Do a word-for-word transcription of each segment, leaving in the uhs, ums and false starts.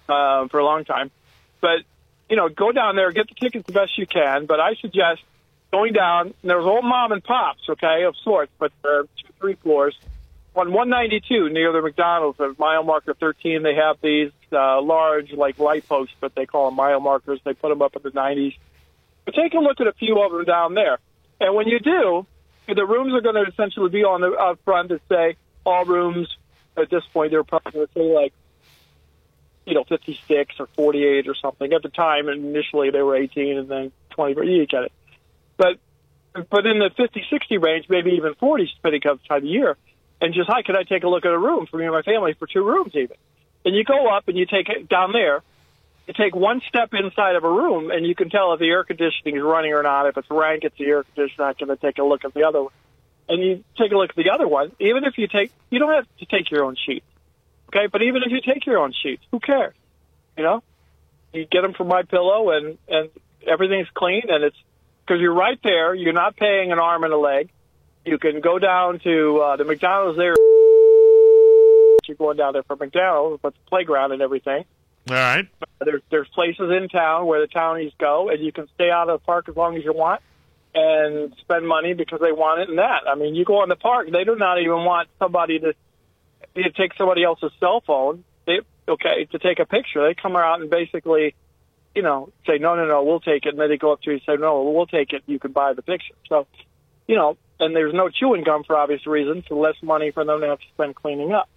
uh, for a long time. But, you know, go down there, get the tickets the best you can. But I suggest going down. And there's old mom and pops, okay, of sorts, but there are two, three floors. On one ninety-two near the McDonald's at mile marker thirteen, they have these uh, large, like, light posts, but they call them mile markers. They put them up in the nineties. But take a look at a few of them down there. And when you do, the rooms are going to essentially be on the up front that say all rooms. At this point, they're probably going to say, like, you know, fifty-six or forty-eight or something. At the time, initially, they were eighteen and then twenty. You get it. But but in the fifty, sixty range, maybe even forty, depending on the time of year. And just, hi, could I take a look at a room for me and my family for two rooms even? And you go up and you take it down there. You take one step inside of a room, and you can tell if the air conditioning is running or not. If it's rank, it's the air conditioner. I'm going to take a look at the other one. And you take a look at the other one. Even if you take, you don't have to take your own sheets, okay? But even if you take your own sheets, who cares? You know, you get them from My Pillow, and and everything's clean, and it's because you're right there. You're not paying an arm and a leg. You can go down to uh, the McDonald's there. You're going down there for McDonald's, but the playground and everything. All right. There's there's places in town where the townies go, and you can stay out of the park as long as you want and spend money because they want it and that. I mean, you go in the park, they do not even want somebody to, to take somebody else's cell phone, they, okay, to take a picture. They come out and basically, you know, say, no, no, no, we'll take it. And then they go up to you and say, no, we'll take it. You can buy the picture. So, you know, and there's no chewing gum for obvious reasons, so less money for them to have to spend cleaning up.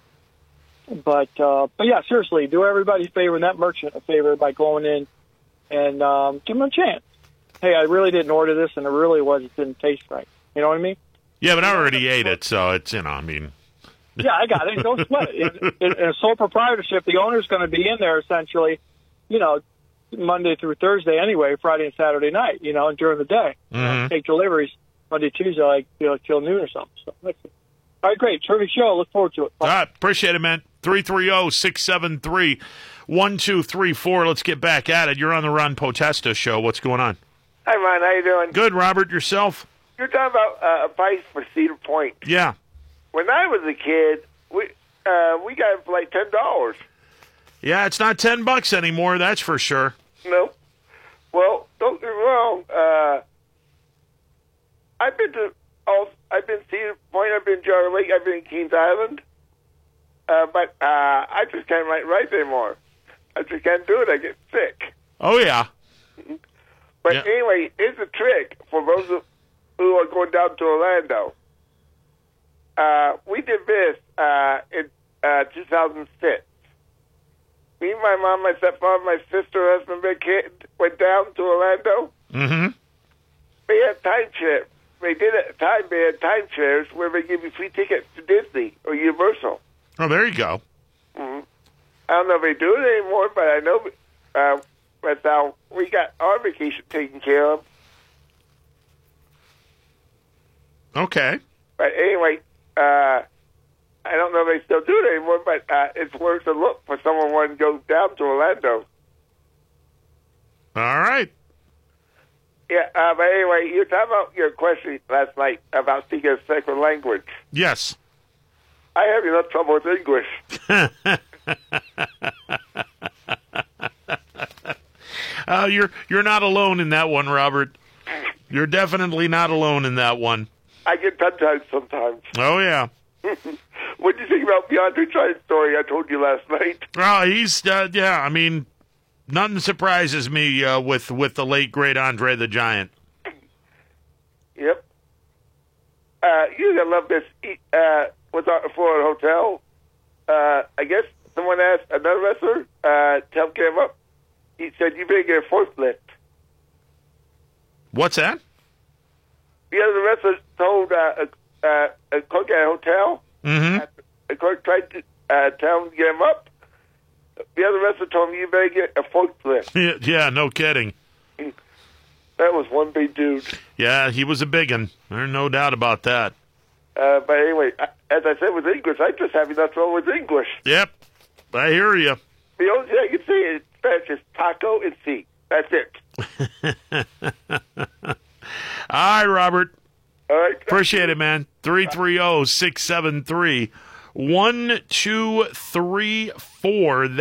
But, uh, but yeah, seriously, do everybody's favor and that merchant a favor by going in and um, give them a chance. Hey, I really didn't order this, and it really was, it didn't taste right. You know what I mean? Yeah, but I already ate it, so it's, you know, I mean. Yeah, I got it. Don't sweat it. In, in, in a sole proprietorship, the owner's going to be in there essentially, you know, Monday through Thursday anyway, Friday and Saturday night, you know, and during the day. Mm-hmm. You know, take deliveries Monday, Tuesday, like, you know, till noon or something. So, that's it. All right, great. Terrific show. Look forward to it. Bye. All right, appreciate it, man. three three zero, six seven three, one two three four. Let's get back at it. You're on the Ron Potesta show. What's going on? Hi, Ron. How you doing? Good, Robert. Yourself? You're talking about uh, a price for Cedar Point. Yeah. When I was a kid, we uh, we got it for like ten dollars. Yeah, it's not ten bucks anymore. That's for sure. No. Well, don't get me wrong. Uh, I've been to all. I've been Cedar Point. I've been Jar Lake. I've been Kings Island. Uh, but uh, I just can't write right anymore. I just can't do it. I get sick. Oh yeah. But yeah. anyway, it's a trick for those who, who are going down to Orlando. Uh, we did this uh, in uh, two thousand six. Me, my mom, my stepfather, my sister, husband, big kid went down to Orlando. Mm-hmm. They had timeshare. They did at the time. They had timeshares where they give you free tickets to Disney or Universal. Oh, there you go. Mm-hmm. I don't know if they do it anymore, but I know uh, that's how we got our vacation taken care of. Okay. But anyway, uh, I don't know if they still do it anymore, but uh, it's worth a look for someone wanting to go down to Orlando. All right. Yeah, uh, but anyway, you talked about your question last night about speaking a second language. Yes. I have enough trouble with English. uh, you're you're not alone in that one, Robert. You're definitely not alone in that one. I get tongue-tied sometimes. Oh, yeah. What do you think about DeAndre Trine's story I told you last night? Oh, he's, uh, yeah, I mean, nothing surprises me uh, with, with the late, great Andre the Giant. Yep. Uh, you're going to love this. Uh, was at the Florida Hotel. Uh, I guess someone asked another wrestler uh, to help get him up. He said, you better get a forklift. What's that? The other wrestler told uh, a, uh, a clerk at a hotel. Mm-hmm. The clerk tried to uh, tell him to get him up. The other wrestler told him, you better get a forklift. Yeah, yeah, no kidding. That was one big dude. Yeah, he was a big one. There's no doubt about that. Uh, but anyway, as I said with English, I just have enough trouble with English. Yep, I hear you. The only thing I can say in Spanish is taco and si. That's it. All right, Robert. All right. Appreciate it, man. three three zero, six seven three, one two three four.